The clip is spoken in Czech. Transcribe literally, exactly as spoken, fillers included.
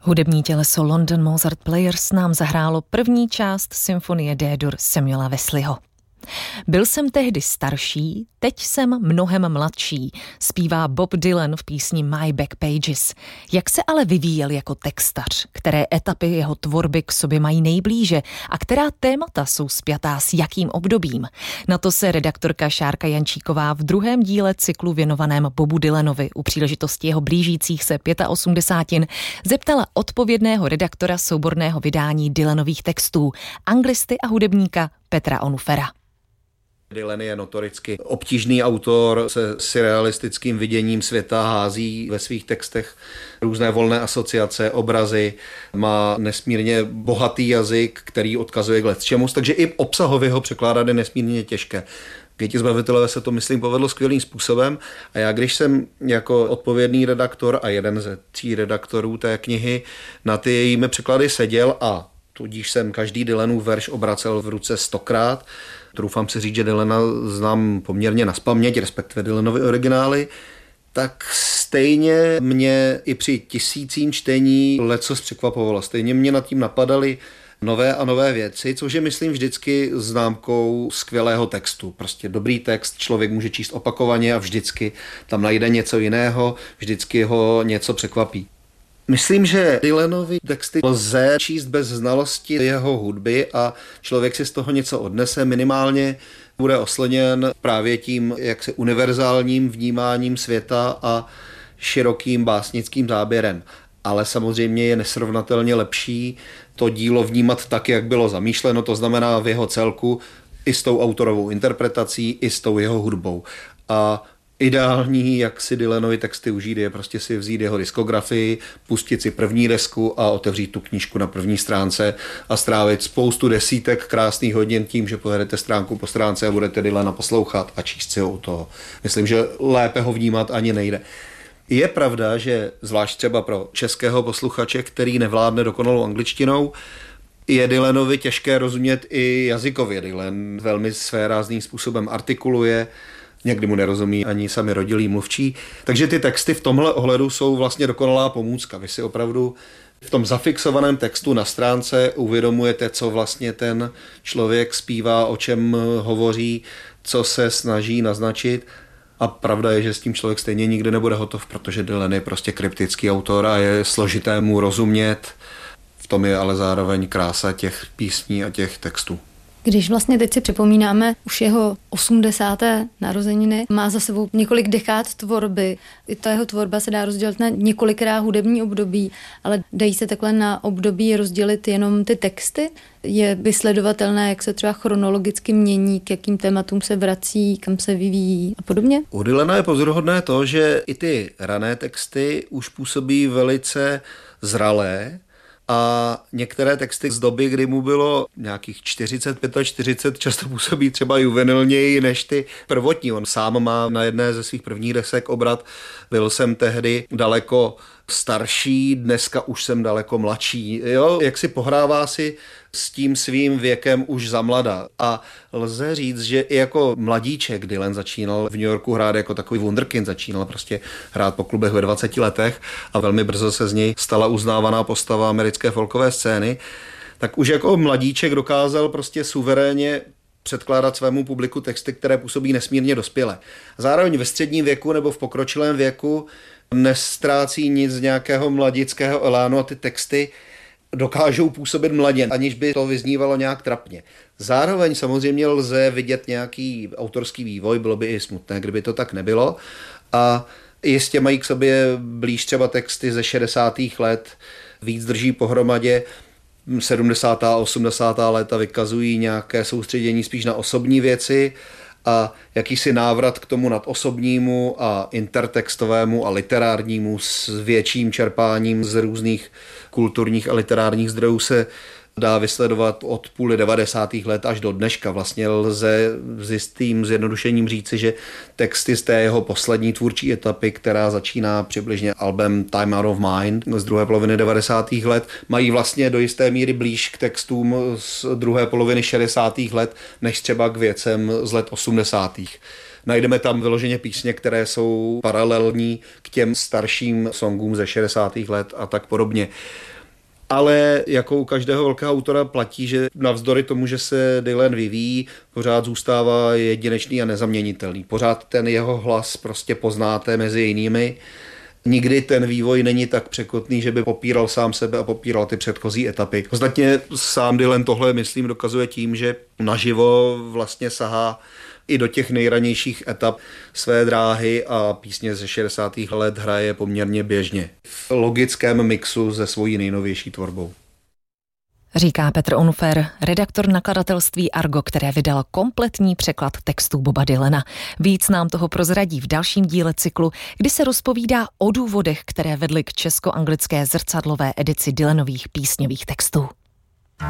Hudební těleso London Mozart Players nám zahrálo první část symfonie D-dur Samuela Wesleyho. Byl jsem tehdy starší, teď jsem mnohem mladší, zpívá Bob Dylan v písni My Back Pages. Jak se ale vyvíjel jako textař, které etapy jeho tvorby k sobě mají nejblíže a která témata jsou spjatá s jakým obdobím? Na to se redaktorka Šárka Jančíková v druhém díle cyklu věnovaném Bobu Dylanovi u příležitosti jeho blížících se osmdesátin zeptala odpovědného redaktora souborného vydání Dylanových textů, anglisty a hudebníka Petra Onufera. Dylan je notoricky obtížný autor se surrealistickým viděním světa, hází ve svých textech různé volné asociace, obrazy, má nesmírně bohatý jazyk, který odkazuje k lecčemus, takže i obsahově ho překládat je nesmírně těžké. Pěti zbavitelové se to, myslím, povedlo skvělým způsobem a já, když jsem jako odpovědný redaktor a jeden ze tří redaktorů té knihy na ty jejími překlady seděl a tudíž jsem každý Dylanův verš obracel v ruce stokrát. Troufám si říct, že Dylana znám poměrně nazpaměť, respektive Dylanovy originály, tak stejně mě i při tisícím čtení lecos překvapovalo. Stejně mě nad tím napadaly nové a nové věci, což je, myslím, vždycky známkou skvělého textu. Prostě dobrý text člověk může číst opakovaně a vždycky tam najde něco jiného, vždycky ho něco překvapí. Myslím, že Dylanovi texty lze číst bez znalosti jeho hudby a člověk si z toho něco odnese, minimálně bude osloněn právě tím jaksi univerzálním vnímáním světa a širokým básnickým záběrem. Ale samozřejmě je nesrovnatelně lepší to dílo vnímat tak, jak bylo zamýšleno, to znamená v jeho celku i s tou autorovou interpretací, i s tou jeho hudbou. A ideální, jak si Dylanovi texty užít, je prostě si vzít jeho diskografii, pustit si první desku a otevřít tu knížku na první stránce a strávit spoustu desítek krásných hodin tím, že pojedete stránku po stránce a budete Dylana poslouchat a číst si ho u toho. Myslím, že lépe ho vnímat ani nejde. Je pravda, že zvlášť třeba pro českého posluchače, který nevládne dokonalou angličtinou, je Dylanovi těžké rozumět i jazykově. Dylan velmi svérázným způsobem artikuluje, někdy mu nerozumí ani sami rodilí mluvčí. Takže ty texty v tomhle ohledu jsou vlastně dokonalá pomůcka. Vy si opravdu v tom zafixovaném textu na stránce uvědomujete, co vlastně ten člověk zpívá, o čem hovoří, co se snaží naznačit. A pravda je, že s tím člověk stejně nikdy nebude hotov, protože Dylan je prostě kryptický autor a je složité mu rozumět. V tom je ale zároveň krása těch písní a těch textů. Když vlastně teď si připomínáme už jeho osmdesáté narozeniny, má za sebou několik dekád tvorby. I ta jeho tvorba se dá rozdělit na několikrát hudební období, ale dají se takhle na období rozdělit jenom ty texty? Je vysledovatelné, jak se třeba chronologicky mění, k jakým tématům se vrací, kam se vyvíjí a podobně? U Dylana je pozoruhodné to, že i ty rané texty už působí velice zralé, a některé texty z doby, kdy mu bylo nějakých čtyřicet, čtyřicet pět, často působí třeba juvenilněji než ty prvotní. On sám má na jedné ze svých prvních desek obrat: byl jsem tehdy daleko starší, dneska už jsem daleko mladší. Jo? Jak si pohrává si s tím svým věkem už za mlada. A lze říct, že i jako mladíček Dylan začínal v New Yorku hrát jako takový wunderkind, začínal prostě hrát po klubech ve dvaceti letech a velmi brzo se z něj stala uznávaná postava americké folkové scény. Tak už jako mladíček dokázal prostě suverénně předkládat svému publiku texty, které působí nesmírně dospěle. Zároveň ve středním věku nebo v pokročilém věku nestrácí nic z nějakého mladického elánu a ty texty dokážou působit mladě, aniž by to vyznívalo nějak trapně. Zároveň samozřejmě lze vidět nějaký autorský vývoj, bylo by i smutné, kdyby to tak nebylo. A jistě mají k sobě blíž třeba texty ze šedesátých let, víc drží pohromadě. sedmdesátá a osmdesátá léta vykazují nějaké soustředění spíš na osobní věci a jakýsi návrat k tomu nadosobnímu a intertextovému a literárnímu s větším čerpáním z různých kulturních a literárních zdrojů se dá vysledovat od půly devadesátých let až do dneška. Vlastně lze s jistým zjednodušením říci, že texty z té jeho poslední tvůrčí etapy, která začíná přibližně albem Time Out of Mind z druhé poloviny devadesátých let, mají vlastně do jisté míry blíž k textům z druhé poloviny šedesátých let, než třeba k věcem z let osmdesátých. Najdeme tam vyloženě písně, které jsou paralelní k těm starším songům ze šedesátých let a tak podobně. Ale jako u každého velkého autora platí, že navzdory tomu, že se Dylan vyvíjí, pořád zůstává jedinečný a nezaměnitelný. Pořád ten jeho hlas prostě poznáte mezi jinými. Nikdy ten vývoj není tak překotný, že by popíral sám sebe a popíral ty předchozí etapy. Ostatně sám Dylan tohle, myslím, dokazuje tím, že naživo vlastně sahá i do těch nejranějších etap své dráhy a písně ze šedesátých let hraje poměrně běžně. V logickém mixu se svojí nejnovější tvorbou. Říká Petr Onfer, redaktor nakladatelství Argo, které vydalo kompletní překlad textů Boba Dylana. Víc nám toho prozradí v dalším díle cyklu, kdy se rozpovídá o důvodech, které vedly k česko-anglické zrcadlové edici Dylanových písňových textů.